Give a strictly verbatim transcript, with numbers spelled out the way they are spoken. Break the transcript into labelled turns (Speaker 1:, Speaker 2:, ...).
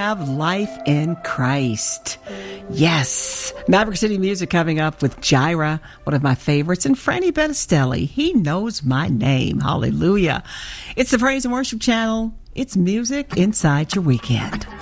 Speaker 1: have life in Christ. Yes. Maverick City Music coming up with Jireh, one of my favorites, and Franny Bettistelli. He knows my name. Hallelujah. It's the Praise and Worship Channel. It's music inside your weekend.